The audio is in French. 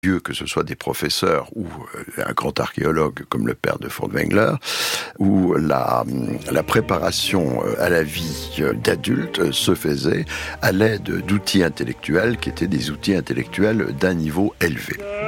que ce soit des professeurs ou un grand archéologue comme le père de Furtwängler, où la préparation à la vie d'adulte se faisait à l'aide d'outils intellectuels qui étaient des outils intellectuels d'un niveau élevé.